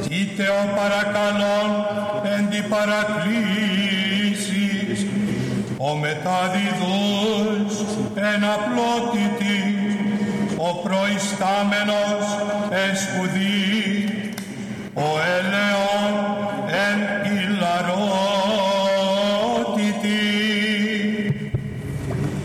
είτε ο παρακαλών εν τη παρακλήσεις, ο μεταδιδούς εν απλότητη, ο προϊστάμενος εν σπουδή, ο έλεον